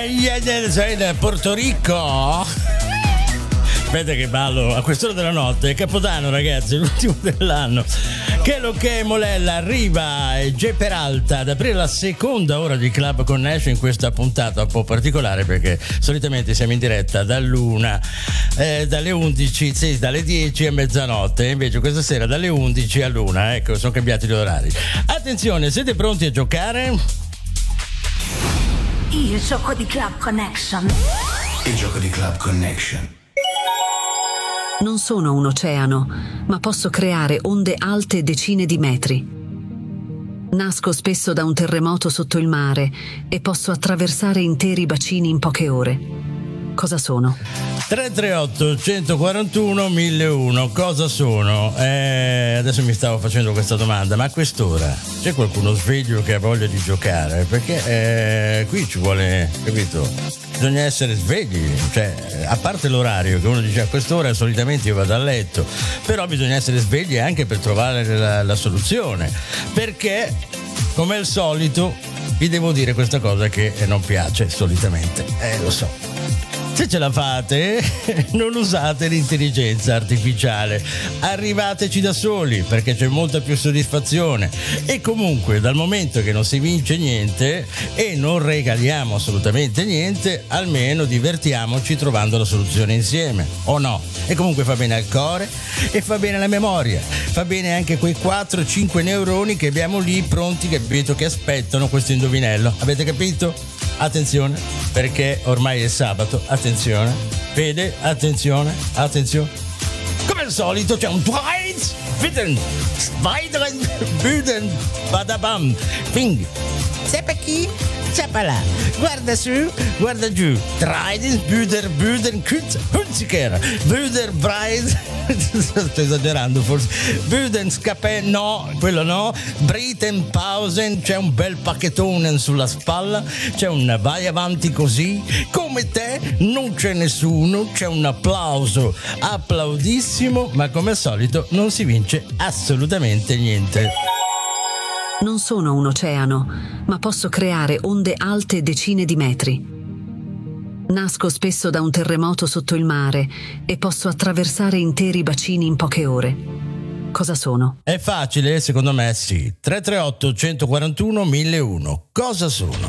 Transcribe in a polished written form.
Sei da Porto Rico? Aspetta che ballo a quest'ora della notte, è Capodanno ragazzi, l'ultimo dell'anno. Che lo che Molella arriva e G Peralta ad aprire la seconda ora di Club Connection in questa puntata un po' particolare perché solitamente siamo in diretta dall'una, dalle 11, sì, dalle 10 a mezzanotte, invece questa sera dalle 11 all'una, ecco, sono cambiati gli orari. Attenzione, siete pronti a giocare? Il gioco di Club Connection. Il gioco di Club Connection. Non sono un oceano, ma posso creare onde alte decine di metri. Nasco spesso da un terremoto sotto il mare e posso attraversare interi bacini in poche ore. Cosa sono? 338 141 1001. Cosa sono? Adesso mi stavo facendo questa domanda, ma a quest'ora c'è qualcuno sveglio che ha voglia di giocare? Perché qui ci vuole, capito? Bisogna essere svegli, cioè a parte l'orario che uno dice a quest'ora solitamente io vado a letto, però bisogna essere svegli anche per trovare la soluzione, perché come al solito vi devo dire questa cosa che non piace solitamente, lo so. Se ce la fate, non usate l'intelligenza artificiale, arrivateci da soli perché c'è molta più soddisfazione e comunque dal momento che non si vince niente e non regaliamo assolutamente niente, almeno divertiamoci trovando la soluzione insieme, o no? E comunque fa bene al cuore e fa bene alla memoria, fa bene anche quei 4-5 neuroni che abbiamo lì pronti, capito, che aspettano questo indovinello, avete capito? Attenzione, perché ormai è sabato, attenzione, Fede, attenzione, attenzione. Come al solito c'è un Twice, Bitten, Weiteren, Büden, Badabam, Ping. Seppe chi? Sappa là, guarda su, guarda giù. Trident, Büden, Hunziker, Büder, Breis. Sto esagerando forse. Büden, Scapè, no, quello no. Briten, Pausen, c'è un bel pacchettone sulla spalla. C'è un vai avanti così. Come te non c'è nessuno. C'è un applauso applaudissimo, ma come al solito non si vince assolutamente niente. Non sono un oceano, ma posso creare onde alte decine di metri. Nasco spesso da un terremoto sotto il mare e posso attraversare interi bacini in poche ore. Cosa sono? È facile, secondo me sì. 338 141 1001. Cosa sono?